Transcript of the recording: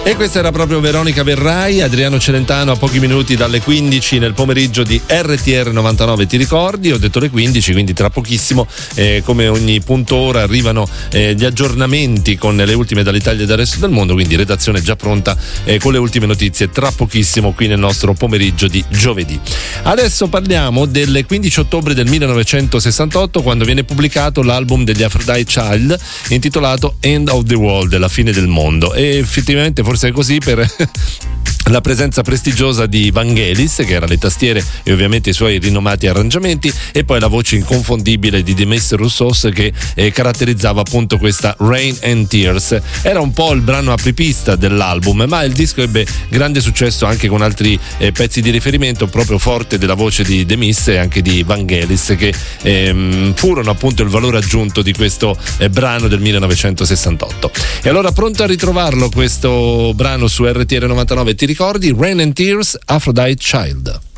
E questa era proprio Veronica Verrai, Adriano Celentano a pochi minuti dalle 15 nel pomeriggio di RTR 99, ti ricordi? Ho detto le 15, quindi tra pochissimo come ogni punto ora arrivano gli aggiornamenti con le ultime dall'Italia e dal resto del mondo, quindi redazione già pronta con le ultime notizie tra pochissimo qui nel nostro pomeriggio di giovedì. Adesso parliamo del 15 ottobre del 1968, quando viene pubblicato l'album degli Aphrodite Child intitolato End of the World, la fine del mondo, e effettivamente forse è così per la presenza prestigiosa di Vangelis, che era le tastiere e ovviamente i suoi rinomati arrangiamenti, e poi la voce inconfondibile di Demis Roussos che caratterizzava appunto questa Rain and Tears. Era un po' il brano apripista dell'album, ma il disco ebbe grande successo anche con altri pezzi di riferimento, proprio forte della voce di Demis e anche di Vangelis, che furono appunto il valore aggiunto di questo brano del 1968. E allora, pronto a ritrovarlo questo brano su RTR 99, ti ricordi? Rain and Tears, Aphrodite Child.